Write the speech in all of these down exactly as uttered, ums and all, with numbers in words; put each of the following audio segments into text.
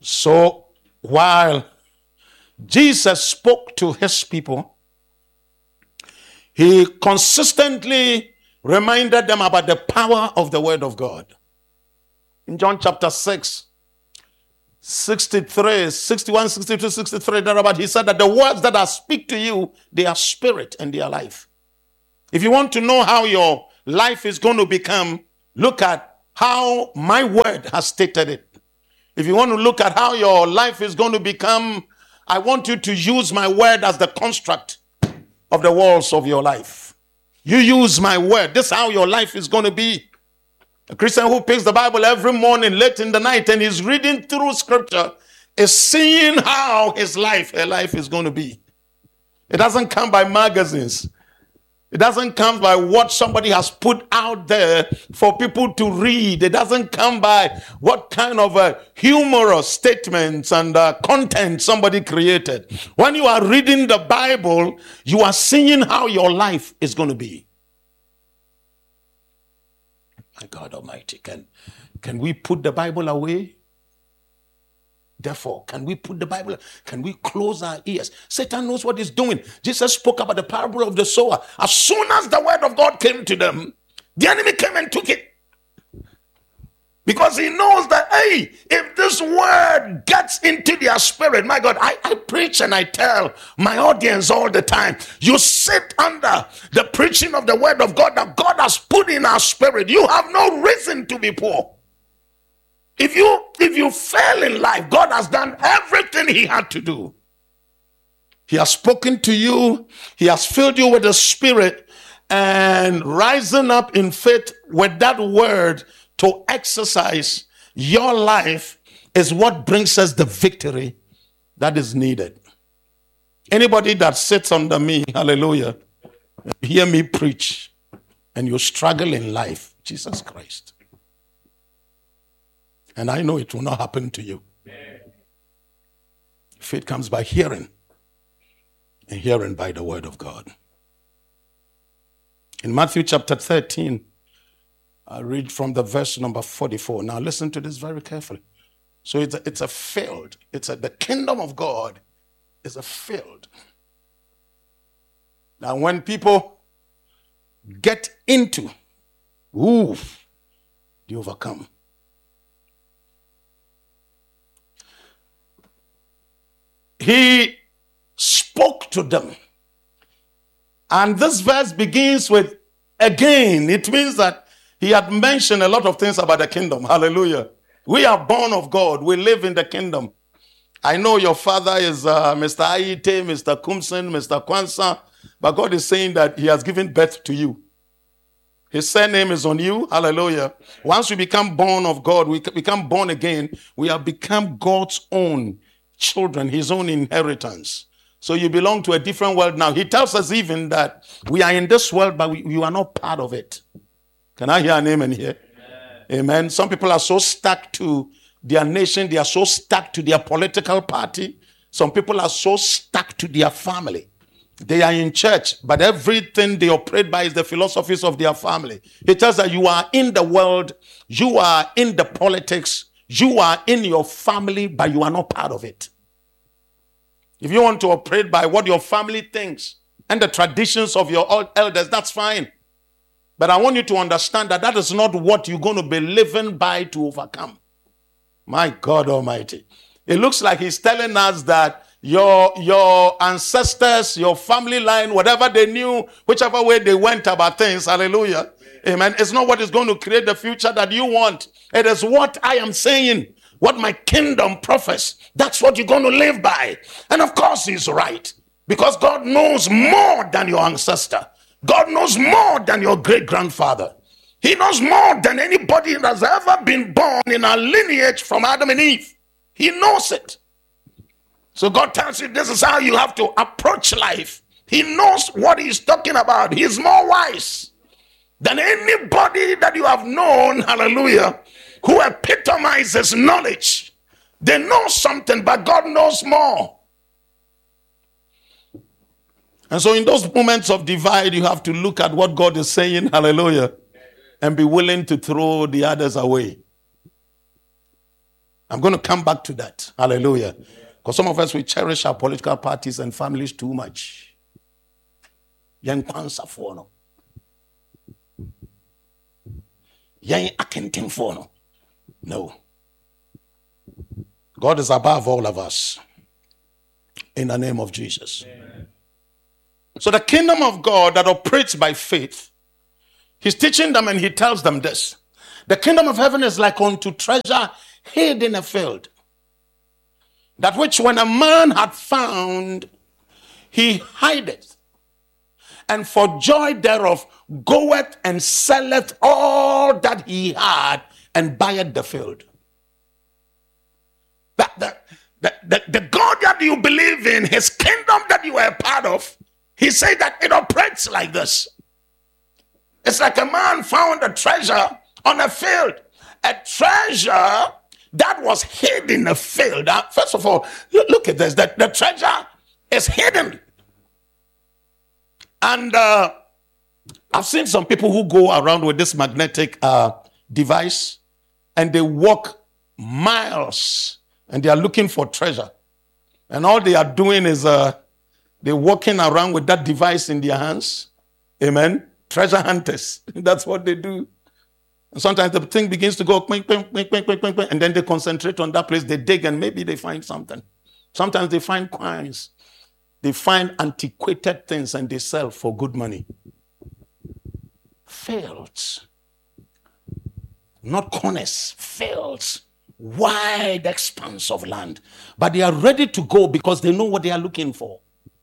So while Jesus spoke to his people, he consistently reminded them about the power of the word of God. In John chapter six, sixty-three, sixty-one, sixty-two, sixty-three, thereabout, he said that the words that I speak to you, they are spirit and they are life. If you want to know how your life is going to become, look at how my word has stated it. If you want to look at how your life is going to become, I want you to use my word as the construct of the walls of your life. You use my word. This is how your life is going to be. A Christian who picks the Bible every morning, late in the night, and is reading through scripture is seeing how his life, her life is going to be. It doesn't come by magazines. It doesn't come by what somebody has put out there for people to read. It doesn't come by what kind of uh, humorous statements and uh, content somebody created. When you are reading the Bible, you are seeing how your life is going to be. My God Almighty, can, can we put the Bible away? Therefore, can we put the Bible, can we close our ears? Satan knows what he's doing. Jesus spoke about the parable of the sower. As soon as the word of God came to them, the enemy came and took it. Because he knows that, hey, if this word gets into their spirit, my God, I, I preach and I tell my audience all the time, you sit under the preaching of the word of God that God has put in our spirit. You have no reason to be poor. If you, if you fail in life, God has done everything he had to do. He has spoken to you. He has filled you with the Spirit, and rising up in faith with that word to exercise your life is what brings us the victory that is needed. Anybody that sits under me, hallelujah, hear me preach, and you struggle in life, Jesus Christ. And I know it will not happen to you. Faith comes by hearing, and hearing by the word of God. In Matthew chapter thirteen, I read from the verse number forty-four. Now listen to this very carefully. So it's a, it's a field. It's a, the kingdom of God is a field. Now when people get into, ooh, they overcome. He spoke to them. And this verse begins with again. It means that he had mentioned a lot of things about the kingdom. Hallelujah. We are born of God. We live in the kingdom. I know your father is uh, Mister Aite, Mister Kumsen, Mister Kwanzaa, but God is saying that he has given birth to you. His surname is on you. Hallelujah. Once we become born of God, we become born again, we have become God's own children, his own inheritance. So you belong to a different world now. He tells us even that we are in this world, but we, you are not part of it. Can I hear an amen here? Amen. Amen. Some people are so stuck to their nation. They are so stuck to their political party. Some people are so stuck to their family. They are in church, but everything they operate by is the philosophies of their family. He tells that you are in the world, you are in the politics, you are in your family, but you are not part of it. If you want to operate by what your family thinks and the traditions of your elders, that's fine. But I want you to understand that that is not what you're going to be living by to overcome. My God Almighty. It looks like he's telling us that your, your ancestors, your family line, whatever they knew, whichever way they went about things, hallelujah, amen, it's not what is going to create the future that you want. It is what I am saying, what my kingdom profess. That's what you're going to live by. And of course he's right, because God knows more than your ancestor. God knows more than your great-grandfather. He knows more than anybody that has ever been born in a lineage from Adam and Eve. He knows it. So God tells you this is how you have to approach life. He knows what he's talking about. He's more wise than anybody that you have known, hallelujah, who epitomizes knowledge. They know something, but God knows more. And so in those moments of divide, you have to look at what God is saying, hallelujah, and be willing to throw the others away. I'm going to come back to that. Hallelujah. Because some of us, we cherish our political parties and families too much. Young Kwanzaa for no. Young Akentin for no. No. God is above all of us. In the name of Jesus. Amen. So the kingdom of God that operates by faith, he's teaching them and he tells them this. The kingdom of heaven is like unto treasure hid in a field, that which when a man had found, he hideth, and for joy thereof goeth and selleth all that he had and buyeth the field. That, that, that, the, the God that you believe in, his kingdom that you are a part of, he said that it operates like this. It's like a man found a treasure on a field. A treasure that was hid in a field. Now, first of all, look at this. The, the treasure is hidden. And uh, I've seen some people who go around with this magnetic uh, device and they walk miles and they are looking for treasure. And all they are doing is uh, they're walking around with that device in their hands. Amen. Treasure hunters. That's what they do. And sometimes the thing begins to go, ping, ping, ping, ping, ping, ping, and then they concentrate on that place. They dig and maybe they find something. Sometimes they find coins. They find antiquated things and they sell for good money. Fields. Not corners. Fields. Wide expanse of land. But they are ready to go because they know what they are looking for.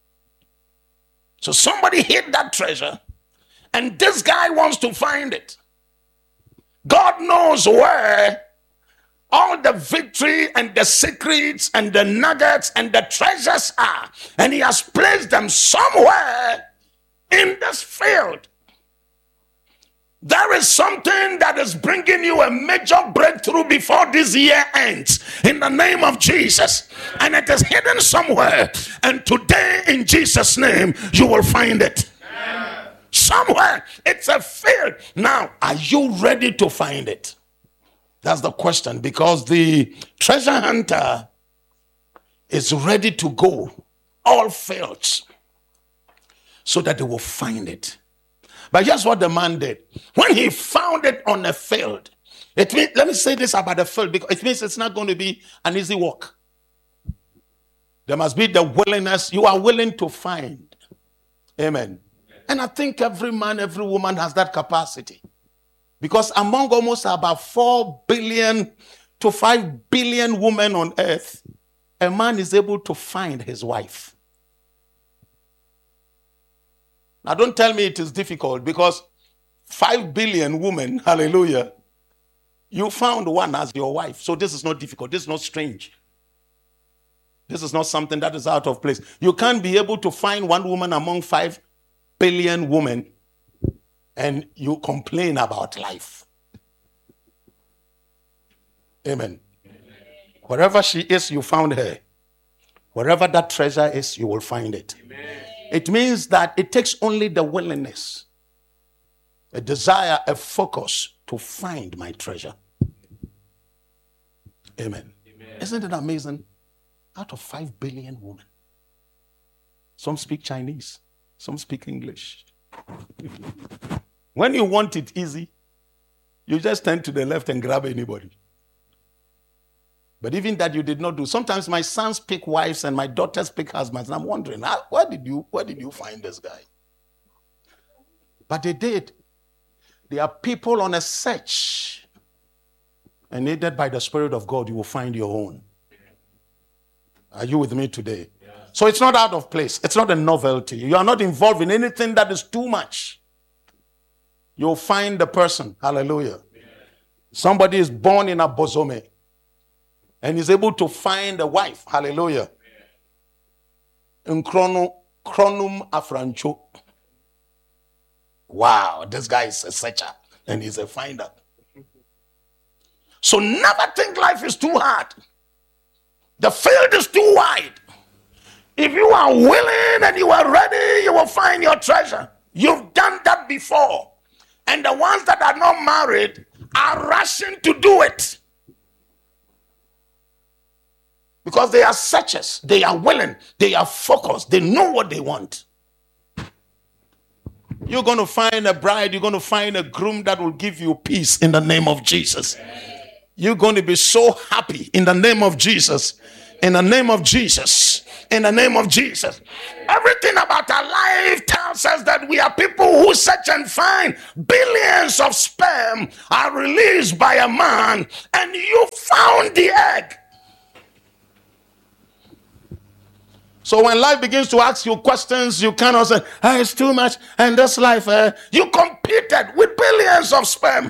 So somebody hid that treasure and this guy wants to find it. God knows where all the victory and the secrets and the nuggets and the treasures are. And he has placed them somewhere in this field. There is something that is bringing you a major breakthrough before this year ends. In the name of Jesus. And it is hidden somewhere. And today in Jesus' name, you will find it. Somewhere. It's a field. Now, are you ready to find it? That's the question. Because the treasure hunter is ready to go all fields so that they will find it. But here's what the man did. When he found it on a field, it means, let me say this about the field, because it means it's not going to be an easy walk. There must be the willingness. You are willing to find. Amen. And I think every man, every woman has that capacity. Because among almost about four billion to five billion women on earth, a man is able to find his wife. Now don't tell me it is difficult, because five billion women, hallelujah, you found one as your wife. So this is not difficult. This is not strange. This is not something that is out of place. You can't be able to find one woman among five billion women and you complain about life. Amen. Amen. Wherever she is, you found her. Wherever that treasure is, you will find it. Amen. It means that it takes only the willingness, a desire, a focus to find my treasure. Amen. Amen. Isn't it amazing? Out of five billion women, some speak Chinese, some speak English. When you want it easy, you just turn to the left and grab anybody. But even that you did not do. Sometimes my sons pick wives and my daughters pick husbands. And I'm wondering, where did you, where did you find this guy? But they did. There are people on a search. And aided by the Spirit of God, you will find your own. Are you with me today? Yeah. So it's not out of place. It's not a novelty. You are not involved in anything that is too much. You'll find the person. Hallelujah. Yeah. Somebody is born in a bosome and is able to find a wife. Hallelujah. Yeah. In chrono, chronum afrancho. Wow, this guy is a searcher and he's a finder. So never think life is too hard. The field is too wide. If you are willing and you are ready, you will find your treasure. You've done that before. And the ones that are not married are rushing to do it. Because they are searchers. They are willing. They are focused. They know what they want. You're going to find a bride. You're going to find a groom that will give you peace in the name of Jesus. You're going to be so happy in the name of Jesus. In the name of Jesus. In the name of Jesus. Everything about our life tells us that we are people who search and find. Billions of sperm are released by a man, and you found the egg. So when life begins to ask you questions, you cannot say, oh, it's too much. And this life, uh, you competed with billions of sperm.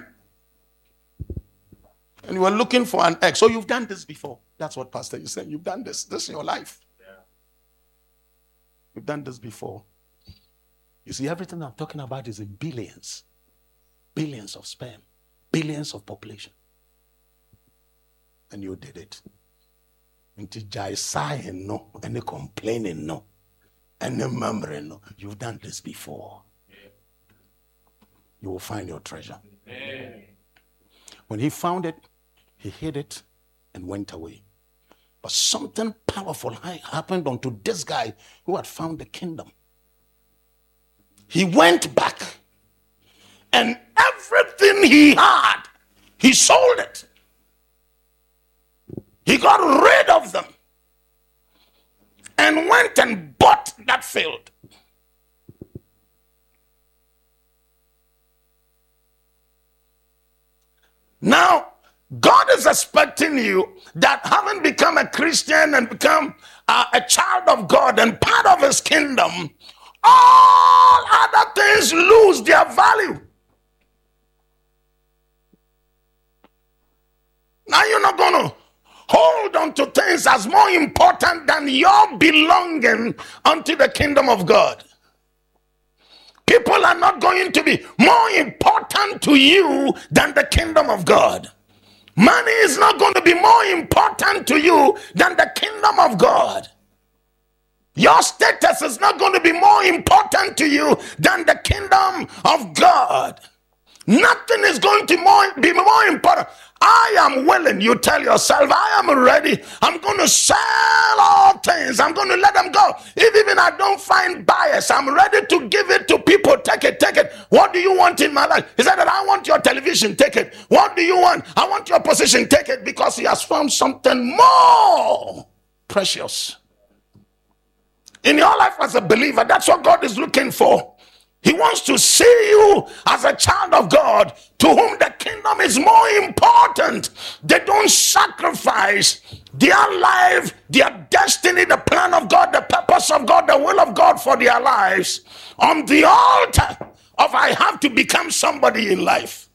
And you were looking for an egg. So you've done this before. That's what Pastor is saying. You've done this. This is your life. Yeah. You've done this before. You see, everything I'm talking about is in billions. Billions of sperm. Billions of population. And you did it. Into jai sighing no, any complaining no, any murmuring no. You've done this before. You will find your treasure. Amen. When he found it, he hid it and went away. But something powerful happened unto this guy who had found the kingdom. He went back, and everything he had, he sold it. He got rid of them and went and bought that field. Now, God is expecting you that having become a Christian and become uh, a child of God and part of his kingdom, all other things lose their value. Now you're not going to hold on to things as more important than your belonging unto the kingdom of God. People are not going to be more important to you than the kingdom of God. Money is not going to be more important to you than the kingdom of God. Your status is not going to be more important to you than the kingdom of God. Nothing is going to more, be more important. I am willing, you tell yourself, I am ready. I'm going to sell all things. I'm going to let them go. If even I don't find buyers, I'm ready to give it to people. Take it, take it. What do you want in my life? He said that I want your television. Take it. What do you want? I want your position. Take it, because he has found something more precious. In your life as a believer, that's what God is looking for. He wants to see you as a child of God to whom the kingdom is more important. They don't sacrifice their life, their destiny, the plan of God, the purpose of God, the will of God for their lives on the altar of I have to become somebody in life.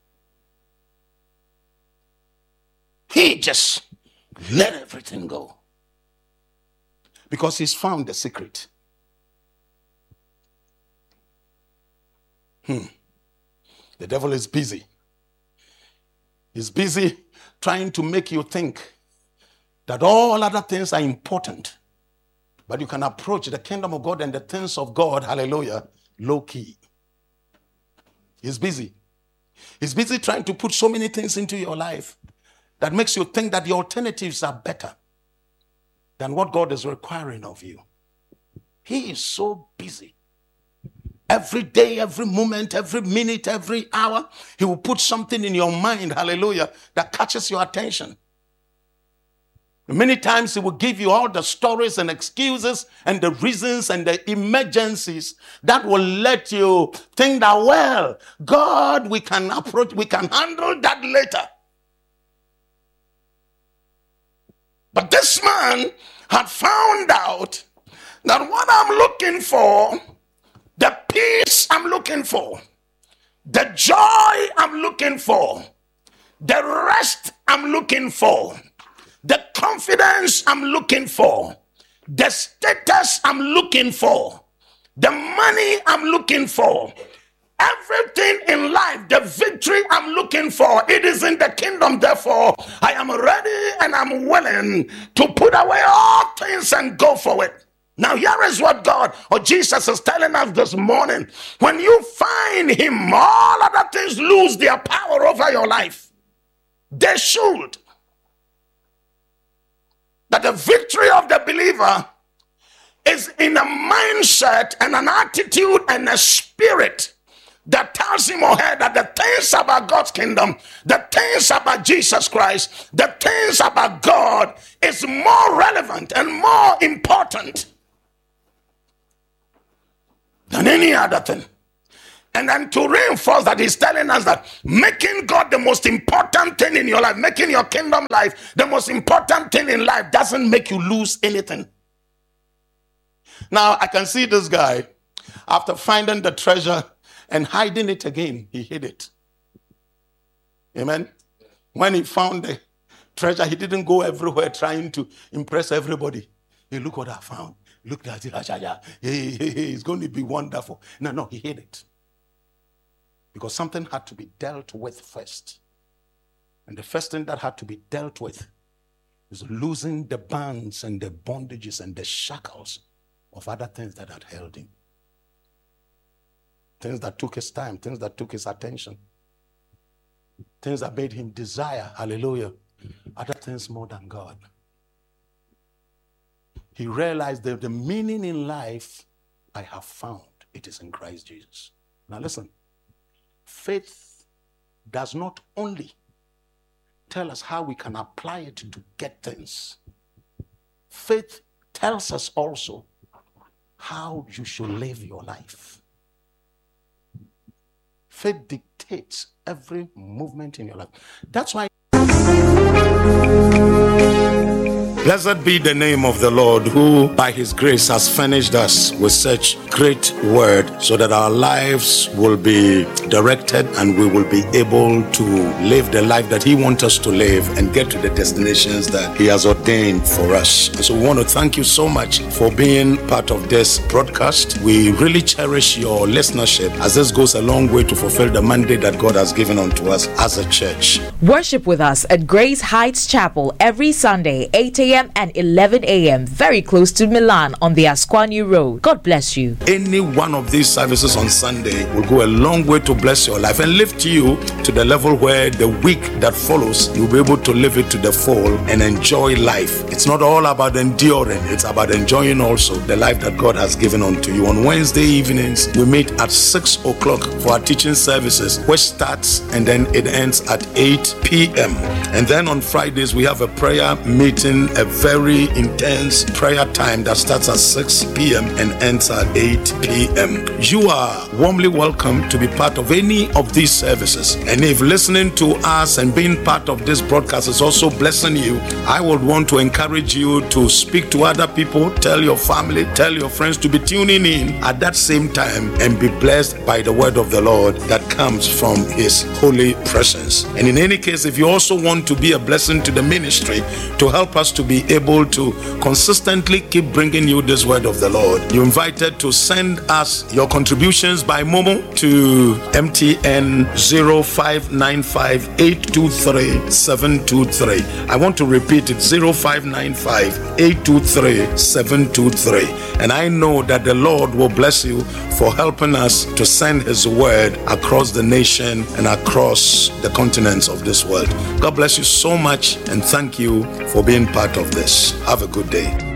He just let everything go because he's found the secret. Hmm. The devil is busy. He's busy trying to make you think that all other things are important. But you can approach the kingdom of God and the things of God, hallelujah, low key. He's busy. He's busy trying to put so many things into your life that makes you think that the alternatives are better than what God is requiring of you. He is so busy. Every day, every moment, every minute, every hour, he will put something in your mind, hallelujah, that catches your attention. Many times he will give you all the stories and excuses and the reasons and the emergencies that will let you think that, well, God, we can approach, we can handle that later. But this man had found out that what I'm looking for, the peace I'm looking for, the joy I'm looking for, the rest I'm looking for, the confidence I'm looking for, the status I'm looking for, the money I'm looking for, everything in life, the victory I'm looking for, it is in the kingdom. Therefore, I am ready and I'm willing to put away all things and go for it. Now, here is what God or Jesus is telling us this morning. When you find him, all other things lose their power over your life. They should. that the victory of the believer is in a mindset and an attitude and a spirit that tells him or her that the things about God's kingdom, the things about Jesus Christ, the things about God is more relevant and more important than any other thing. And then to reinforce that, he's telling us that making God the most important thing in your life, making your kingdom life the most important thing in life, doesn't make you lose anything. Now, I can see this guy, after finding the treasure and hiding it again, he hid it. Amen? When he found the treasure, he didn't go everywhere trying to impress everybody. Hey, look what I found. Look at it. Hey, hey, hey, it's going to be wonderful. No, no, he hid it. Because something had to be dealt with first. And the first thing that had to be dealt with is losing the bands and the bondages and the shackles of other things that had held him. Things that took his time, things that took his attention. Things that made him desire, hallelujah, other things more than God. He realized that the meaning in life I have found, it is in Christ Jesus. Now listen. Faith does not only tell us how we can apply it to get things. Faith tells us also how you should live your life. Faith dictates every movement in your life. That's why. Blessed be the name of the Lord, who by his grace has furnished us with such great word, so that our lives will be directed and we will be able to live the life that he wants us to live and get to the destinations that he has ordained for us. And so we want to thank you so much for being part of this broadcast. We really cherish your listenership, as this goes a long way to fulfill the mandate that God has given unto us as a church. Worship with us at Grace Heights Chapel every Sunday, eight a.m. and eleven a.m. very close to Milan on the Asquanu Road. God bless you. Any one of these services on Sunday will go a long way to bless your life and lift you to the level where the week that follows, you'll be able to live it to the full and enjoy life. It's not all about enduring, it's about enjoying also the life that God has given unto you. On Wednesday evenings, we meet at six o'clock for our teaching services, which starts and then it ends at eight p.m. And then on Fridays, we have a prayer meeting, a very intense prayer time that starts at six p.m. and ends at eight p.m. You are warmly welcome to be part of any of these services. And if listening to us and being part of this broadcast is also blessing you, I would want to encourage you to speak to other people, tell your family, tell your friends to be tuning in at that same time and be blessed by the word of the Lord that comes from his holy presence. And in any case, if you also want to be a blessing to the ministry, to help us to be able to consistently keep bringing you this word of the Lord, you're invited to send us your contributions by Momo to M T N zero five nine five eight two three seven two three. I want to repeat it, zero five nine five eight two three seven two three. And I know that the Lord will bless you for helping us to send his word across the nation and across the continents of this world. God bless you so much and thank you for being part of this. Have a good day.